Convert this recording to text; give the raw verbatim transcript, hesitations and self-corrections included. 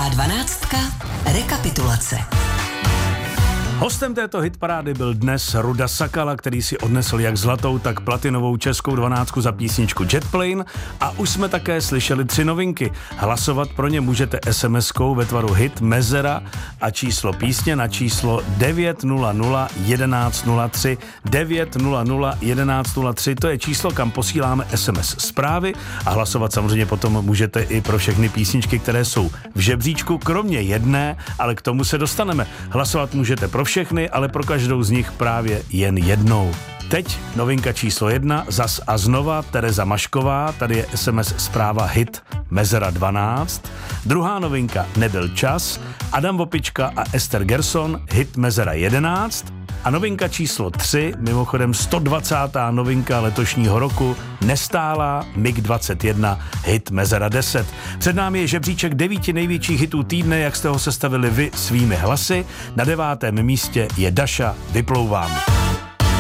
Mladá dvanáctka. Rekapitulace. Hostem této hitparády byl dnes Ruda Sakala, který si odnesl jak zlatou, tak platinovou českou dvanáctku za písničku Jetplane a už jsme také slyšeli tři novinky. Hlasovat pro ně můžete es em eskou ve tvaru hit Mezera a číslo písně na číslo devět nula nula jedenáct nula tři. devět nula nula jedenáct nula tři, to je číslo, kam posíláme es em es zprávy a hlasovat samozřejmě potom můžete i pro všechny písničky, které jsou v žebříčku, kromě jedné, ale k tomu se dostaneme. Hlasovat můžete pro všechny, ale pro každou z nich právě jen jednou. Teď novinka číslo jedna, zas a znova Tereza Mašková, tady je es em es zpráva hit Mezera dvanáct. Druhá novinka Nebyl čas, Adam Vopička a Ester Gerson, hit Mezera jedenáct. A novinka číslo tři, mimochodem sto dvacátá novinka letošního roku, Nestálá mig dvacet jedna, hit Mezera deset. Před námi je žebříček devíti největších hitů týdne, jak jste ho sestavili vy svými hlasy. Na devátém místě je Daša Vyplouvám.